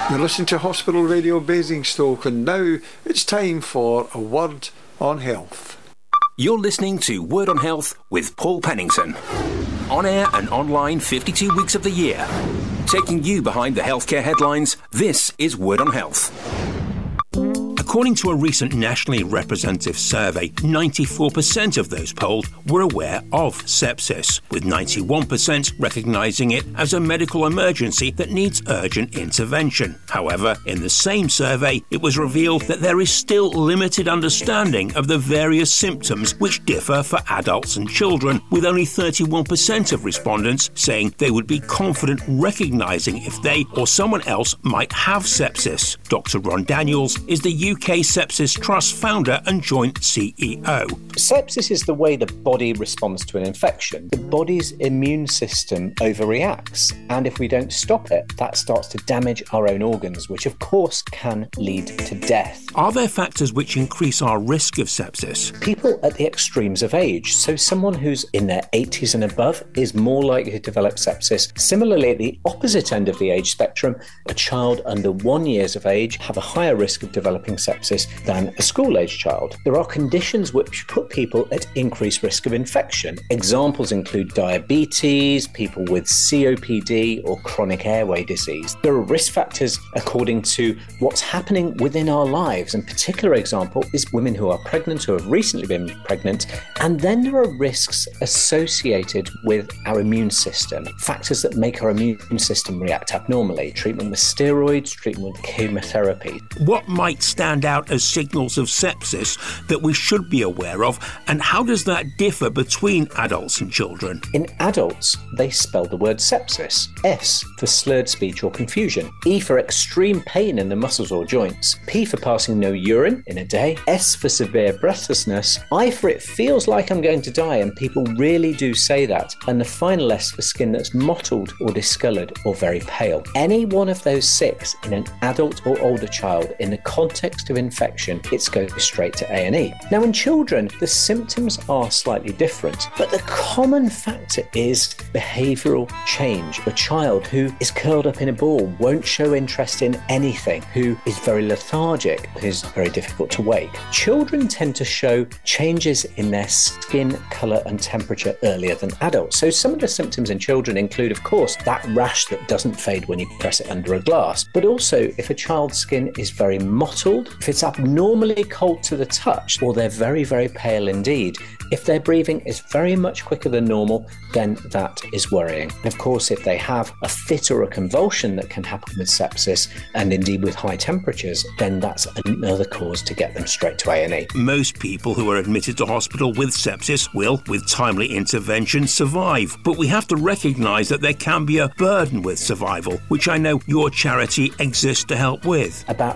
You're listening to Hospital Radio Basingstoke, and now it's time for a word on health. You're listening to Word on Health with Paul Pennington. On air and online 52 weeks of the year. Taking you behind the healthcare headlines, this is Word on Health. According to a recent nationally representative survey, 94% of those polled were aware of sepsis, with 91% recognising it as a medical emergency that needs urgent intervention. However, in the same survey, it was revealed that there is still limited understanding of the various symptoms which differ for adults and children, with only 31% of respondents saying they would be confident recognising if they or someone else might have sepsis. Dr. Ron Daniels is the UK Sepsis Trust founder and joint CEO. Sepsis is the way the body responds to an infection. The body's immune system overreacts, and if we don't stop it, that starts to damage our own organs, which of course can lead to death. Are there factors which increase our risk of sepsis? People at the extremes of age. So someone who's in their 80s and above is more likely to develop sepsis. Similarly, at the opposite end of the age spectrum, a child under 1 year of age have a higher risk of developing sepsis than a school-age child. There are conditions which put people at increased risk of infection. Examples include diabetes, people with COPD or chronic airway disease. There are risk factors according to what's happening within our lives. And a particular example is women who are pregnant, who have recently been pregnant. And then there are risks associated with our immune system, factors that make our immune system react abnormally. Treatment with steroids, treatment with chemotherapy. What might stand out as signals of sepsis that we should be aware of, and how does that differ between adults and children? In adults, they spell the word sepsis. S for slurred speech or confusion. E for extreme pain in the muscles or joints. P for passing no urine in a day. S for severe breathlessness. I for it feels like I'm going to die, and people really do say that. And the final S for skin that's mottled or discoloured or very pale. Any one of those six in an adult or older child in the context of infection, it's going straight to A&E. Now in children, the symptoms are slightly different, but the common factor is behavioural change. A child who is curled up in a ball, won't show interest in anything, who is very lethargic, who's very difficult to wake. Children tend to show changes in their skin colour and temperature earlier than adults. So some of the symptoms in children include, of course, that rash that doesn't fade when you press it under a glass, but also if a child's skin is very mottled, if it's abnormally cold to the touch, or they're very, very pale indeed. If their breathing is very much quicker than normal, then that is worrying. Of course, if they have a fit or a convulsion that can happen with sepsis, and indeed with high temperatures, then that's another cause to get them straight to A&E. Most people who are admitted to hospital with sepsis will, with timely intervention, survive. But we have to recognise that there can be a burden with survival, which I know your charity exists to help with. About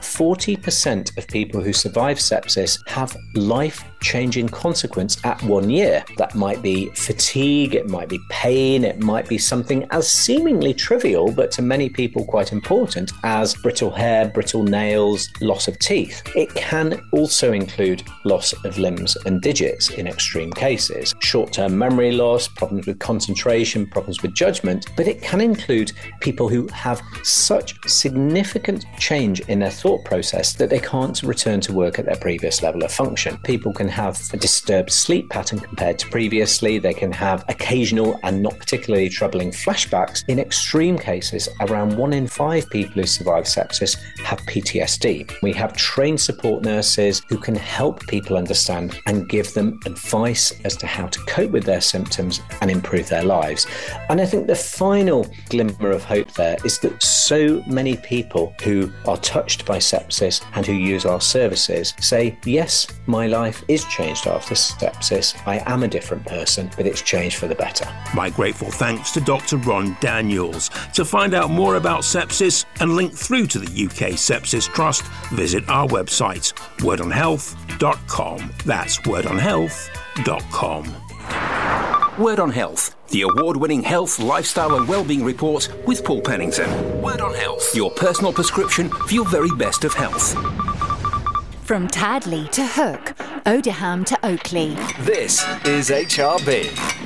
40% of people who survive sepsis have life-changing consequence at 1 year. That might be fatigue, it might be pain, it might be something as seemingly trivial, but to many people quite important, as brittle hair, brittle nails, loss of teeth. It can also include loss of limbs and digits in extreme cases, short-term memory loss, problems with concentration, problems with judgment, but it can include people who have such significant change in their thought process that they can't return to work at their previous level of function. People can have a disturbed sleep pattern compared to previously. They can have occasional and not particularly troubling flashbacks. In extreme cases, around 1 in 5 people who survive sepsis have PTSD. We have trained support nurses who can help people understand and give them advice as to how to cope with their symptoms and improve their lives. And I think the final glimmer of hope there is that so many people who are touched by sepsis and who use our services say, yes, my life is changed after sepsis. I am a different person, but it's changed for the better. My grateful thanks to Dr. Ron Daniels. To find out more about sepsis and link through to the UK Sepsis Trust, visit our website, wordonhealth.com. That's wordonhealth.com. Word on Health, the award-winning health, lifestyle and wellbeing report with Paul Pennington. Word on Health, your personal prescription for your very best of health. From Tadley to Hook, Odiham to Oakley. This is HRB.